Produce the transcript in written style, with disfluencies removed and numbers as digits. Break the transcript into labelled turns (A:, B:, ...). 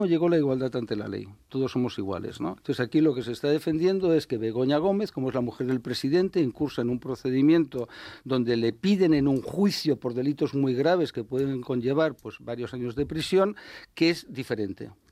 A: llegó la igualdad ante la ley, todos somos iguales, ¿no? Entonces aquí lo que se está defendiendo es que Begoña Gómez, como es la mujer del presidente, incursa en un procedimiento donde le piden en un juicio por delitos muy graves que pueden conllevar pues varios años de prisión, que es diferente.